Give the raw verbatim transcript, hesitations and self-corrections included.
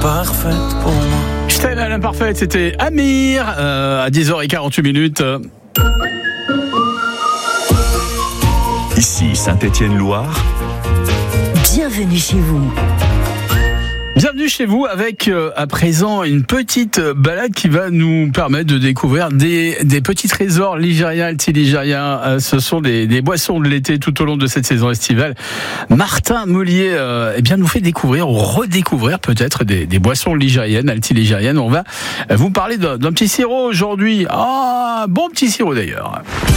parfaite pour moi. Stella l'imparfaite, c'était Amir euh, à dix heures quarante-huit minutes. Ici Saint-Étienne-Loire. Bienvenue chez vous. Bienvenue chez vous avec euh, à présent une petite balade qui va nous permettre de découvrir des, des petits trésors ligériens, alti-ligériens. Euh, ce sont des, des boissons de l'été tout au long de cette saison estivale. Martin Mollier euh, eh bien, nous fait découvrir ou redécouvrir peut-être des, des boissons ligériennes, alti-ligériennes. On va vous parler d'un, d'un petit sirop aujourd'hui. Ah, bon petit sirop d'ailleurs.